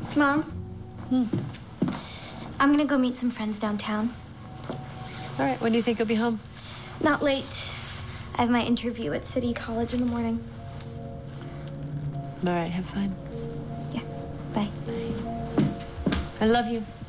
Mom? I'm gonna go meet some friends downtown. All right, when do you think you'll be home? Not late. I have my interview at City College in the morning. All right, have fun. Yeah, bye. I love you.